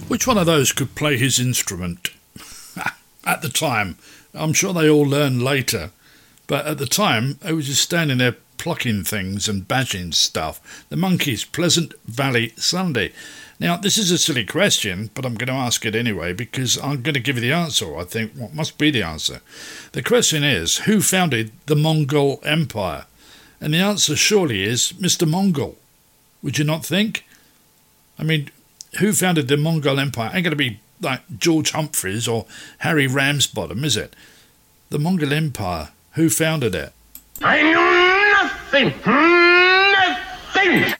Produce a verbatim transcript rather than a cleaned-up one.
Which one of those could play his instrument? At the time. I'm sure they all learned later. But at the time, they were just standing there plucking things and bashing stuff. The Monkees, Pleasant Valley Sunday. Now, this is a silly question, but I'm going to ask it anyway because I'm going to give you the answer, I think, what must be the answer. The question is, who founded the Mongol Empire? And the answer surely is Mister Mongol. Would you not think? I mean, who founded the Mongol Empire? Ain't going to be like George Humphreys or Harry Ramsbottom, is it? The Mongol Empire, who founded it? I know nothing, nothing!